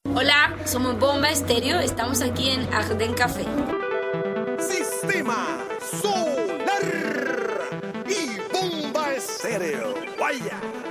Hola, somos Bomba Estéreo, estamos aquí en Arden Café. Sistema Solar y Bomba Estéreo. Vaya.